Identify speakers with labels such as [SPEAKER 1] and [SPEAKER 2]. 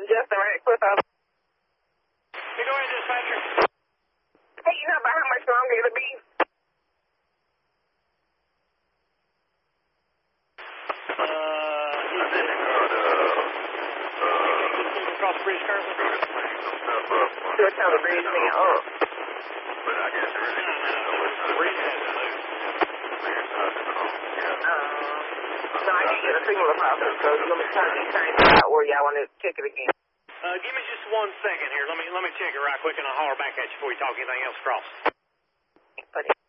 [SPEAKER 1] Justin right quick off.
[SPEAKER 2] Hey, go ahead, dispatcher.
[SPEAKER 1] Hey, you know about how much longer it'll be?
[SPEAKER 2] Across the bridge currently?
[SPEAKER 1] Still tell the bridge being up.
[SPEAKER 2] But I guess the bridge hasn't moved.
[SPEAKER 1] So I can get a signal about this, so let me turn these things out, or y'all want to check it again?
[SPEAKER 2] Give me just 1 second here. Let me check it right quick, and I'll holler back at you before you talk anything else across.
[SPEAKER 1] Okay.